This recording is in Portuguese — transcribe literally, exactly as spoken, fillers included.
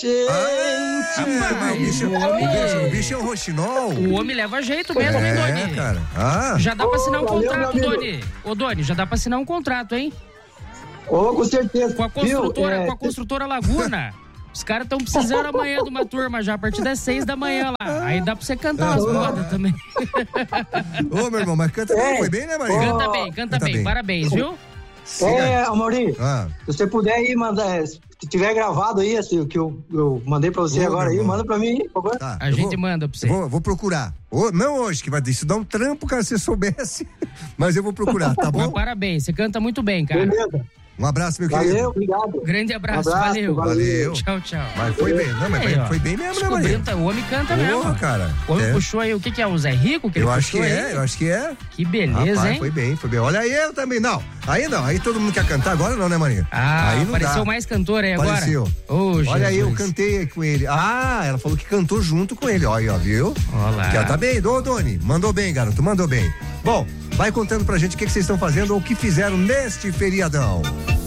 Ah, o, bicho, o, bicho, o bicho é um roxinol. O homem leva jeito mesmo, hein, É, Doni? cara. Ah. Já dá pra assinar um Ô, valeu, contrato, meu amigo. Doni. Ô, Doni, já dá pra assinar um contrato, hein? Ô, com certeza. Com a construtora, Viu? É, com a construtora Laguna. Os caras estão precisando amanhã de uma turma já, a partir das seis da manhã lá. Aí dá pra você cantar umas modas também. Ô, meu irmão, mas canta bem, foi bem, né, Maria? Canta bem, canta, Canta bem. bem. Parabéns, viu? É, Amaury, Ah. se você puder aí mandar, se tiver gravado aí, assim, o que eu, eu mandei pra você Ô, agora meu aí, irmão. manda pra mim, por favor. Tá, A eu gente vou- manda pra você. eu Vou, vou procurar. Ô, não hoje, que vai isso dar um trampo, cara, se você soubesse. Mas eu vou procurar, tá Mas bom? parabéns, você canta muito bem, cara. Beleza. Um abraço, meu Valeu, querido. obrigado. Grande abraço, Um abraço, valeu. valeu. Tchau, tchau. Mas foi bem, não, mas Aí, ó. foi bem mesmo, né, Maria? Descobrindo, o homem canta mesmo. Porra, cara. O homem É. puxou aí, o que que é? O Zé Rico que ele Eu acho que puxou é, aí? eu acho que é. Que beleza, Rapaz, hein? foi bem, foi bem. Olha aí, eu também. Não, aí não. Aí todo mundo quer cantar agora, não, né, Maria? Ah, aí não apareceu dá. mais cantor aí agora? Apareceu. Ô, Olha aí, eu Jesus. cantei com ele. Ah, ela falou que cantou junto com ele. Olha aí, ó, viu? Olá. Que ela tá bem. Ô, Doni, mandou bem, garoto, mandou bem. Bom, vai contando pra gente o que, que vocês estão fazendo ou o que fizeram neste feriadão.